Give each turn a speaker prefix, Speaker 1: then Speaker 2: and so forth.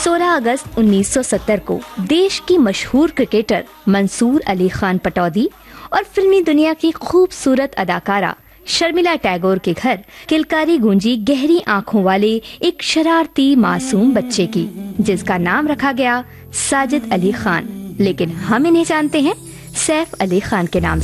Speaker 1: 16 अगस्त 1970 को देश की मशहूर क्रिकेटर मंसूर अली खान पटौदी और फिल्मी दुनिया की खूबसूरत अदाकारा शर्मिला टैगोर के घर किलकारी गूंजी गहरी आंखों वाले एक शरारती मासूम बच्चे की, जिसका नाम रखा गया साजिद अली खान, लेकिन हम इन्हें जानते हैं सैफ अली खान के नाम